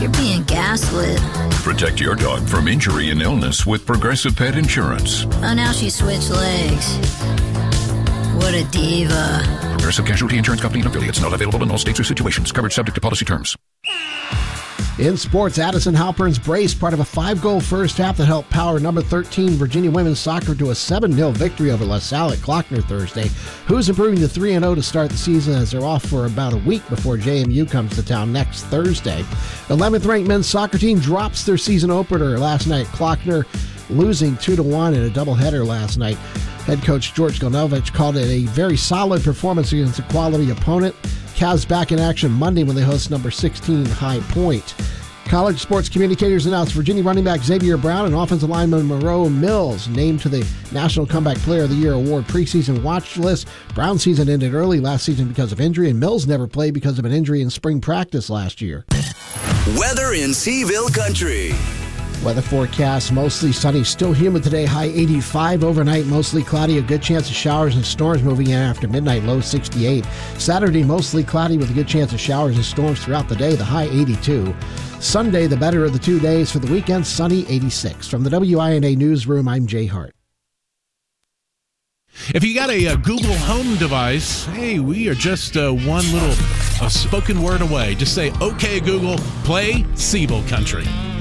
You're being gaslit. Protect your dog from injury and illness with Progressive Pet Insurance. Oh, now she switched legs. What a diva. Progressive Casualty Insurance Company and affiliates. Not available in all states or situations. Coverage subject to policy terms. In sports, Addison Halpern's brace, part of a 5-goal first half that helped power number 13 Virginia women's soccer to a 7-0 victory over LaSalle at Klockner Thursday. Who's improving to 3-0 to start the season as they're off for about a week before JMU comes to town next Thursday. 11th-ranked men's soccer team drops their season opener last night at Klockner, losing 2-1 in a doubleheader last night. Head coach George Golnovich called it a very solid performance against a quality opponent. Cavs back in action Monday when they host number 16 High Point. College sports communicators announced Virginia running back Xavier Brown and offensive lineman Monroe Mills named to the National Comeback Player of the Year award preseason watch list. Brown's season ended early last season because of injury, and Mills never played because of an injury in spring practice last year. Weather in Seaville Country. Weather forecast, mostly sunny, still humid today, high 85. Overnight, mostly cloudy, a good chance of showers and storms moving in after midnight, low 68. Saturday, mostly cloudy with a good chance of showers and storms throughout the day, the high 82. Sunday, the better of the 2 days. For the weekend, sunny, 86. From the WINA Newsroom, I'm Jay Hart. If you got a Google Home device, hey, we are just one little spoken word away. Just say, okay, Google, play Seaville Country.